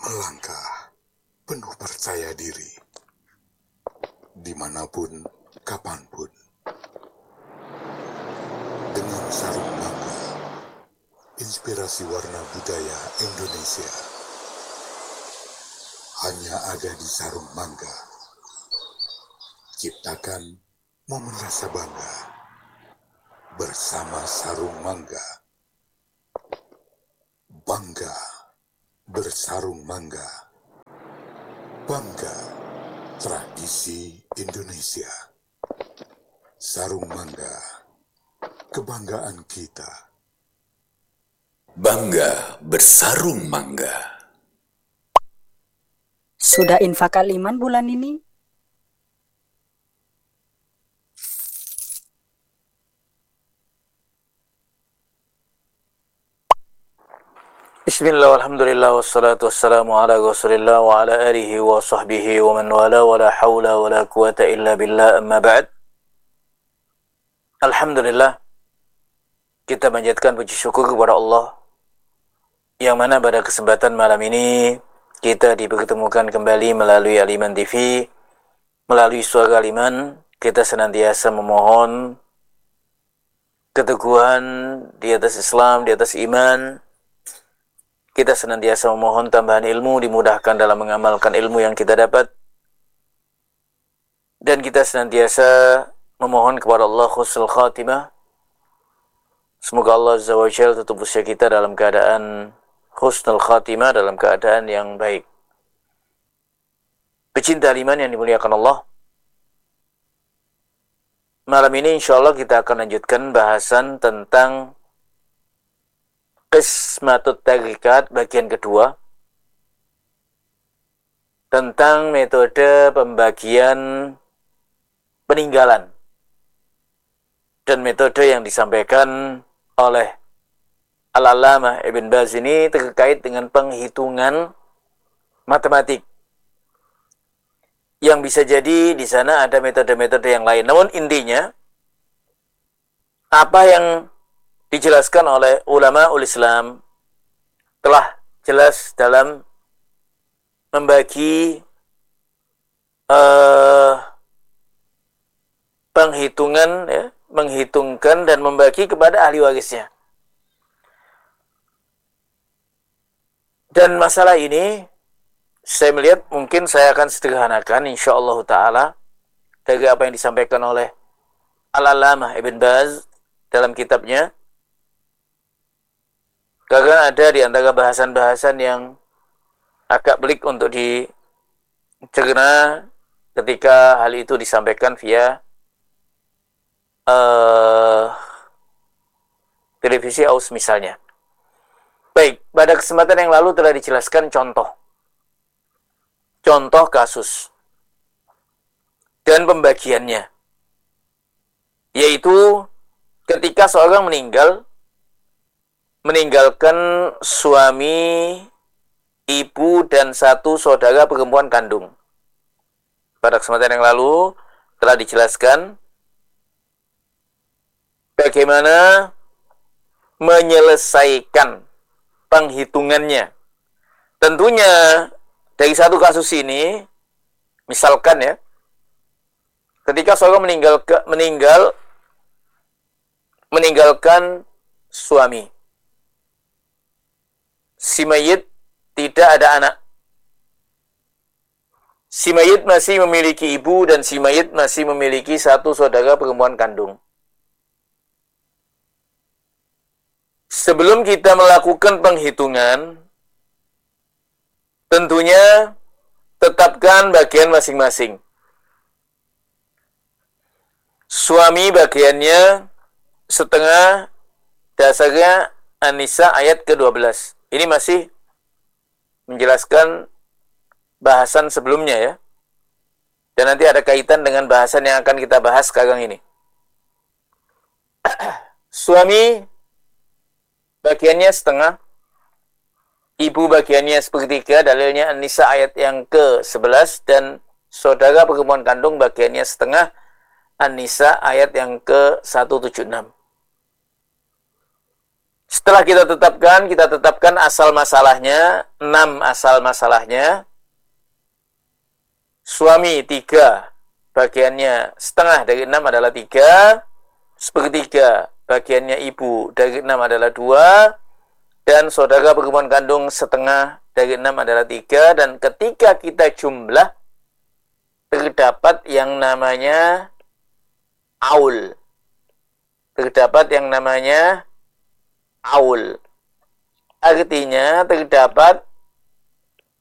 melangkah penuh percaya diri, dimanapun, kapanpun, dengan sarung mangga, inspirasi warna budaya Indonesia, hanya ada di sarung mangga. Ciptakan momen rasa bangga, bersama sarung mangga. Bangga bersarung mangga. Bangga tradisi Indonesia. Sarung mangga, kebanggaan kita. Bangga bersarung mangga. Sudah infak Al-Iman bulan ini? Bismillah, alhamdulillah, wassalatu wassalamu ala rasulillah wa ala alihi wa sahbihi wa man wala wa la hawla wa la quwata illa billah, amma ba'd. Alhamdulillah, kita panjatkan puji syukur kepada Allah yang mana pada kesempatan malam ini kita dipertemukan kembali melalui Al-Iman TV, melalui suara Al-Iman. Kita senantiasa memohon keteguhan di atas Islam, di atas iman. Kita senantiasa memohon tambahan ilmu, dimudahkan dalam mengamalkan ilmu yang kita dapat. Dan kita senantiasa memohon kepada Allah husnul khatimah. Semoga Allah Azza wa Jalla tutup usia kita dalam keadaan husnul khatimah, dalam keadaan yang baik. Pecinta iman yang dimuliakan Allah, malam ini insyaAllah kita akan lanjutkan bahasan tentang Qismatut Tarikat bagian kedua, tentang metode pembagian peninggalan dan metode yang disampaikan oleh Al-Allamah Ibn Baz ini terkait dengan penghitungan matematik, yang bisa jadi di sana ada metode-metode yang lain. Namun intinya apa yang dijelaskan oleh ulama Islam telah jelas dalam membagi penghitungan, ya, menghitungkan dan membagi kepada ahli warisnya. Dan masalah ini saya melihat mungkin saya akan sederhanakan insyaallah taala dari apa yang disampaikan oleh Al-Allamah Ibn Baz dalam kitabnya. Karena ada di antara bahasan-bahasan yang agak pelik untuk dicerna ketika hal itu disampaikan via televisi AUS misalnya. Baik, pada kesempatan yang lalu telah dijelaskan contoh kasus dan pembagiannya, yaitu ketika seorang meninggalkan suami, ibu, dan satu saudara perempuan kandung. Pada kesempatan yang lalu telah dijelaskan bagaimana menyelesaikan penghitungannya. Tentunya dari satu kasus ini, misalkan ya, ketika seorang meninggalkan suami, si mayit tidak ada anak. Si mayit masih memiliki ibu dan si mayit masih memiliki satu saudara perempuan kandung. Sebelum kita melakukan penghitungan, tentunya tetapkan bagian masing-masing. Suami bagiannya setengah, dasarnya An-Nisa ayat ke-12. Ini masih menjelaskan bahasan sebelumnya ya. Dan nanti ada kaitan dengan bahasan yang akan kita bahas sekarang ini. Suami bagiannya setengah, ibu bagiannya sepertiga, dalilnya An-Nisa ayat yang ke-11, dan saudara perempuan kandung bagiannya setengah, An-Nisa ayat yang ke-176. Setelah kita tetapkan asal masalahnya, 6 asal masalahnya. Suami 3, bagiannya setengah dari 6 adalah 3. Sepertiga bagiannya ibu dari 6 adalah 2. Dan saudara berhubungan kandung setengah dari 6 adalah 3. Dan ketika kita jumlah, terdapat yang namanya aul. Terdapat yang namanya aul. Artinya terdapat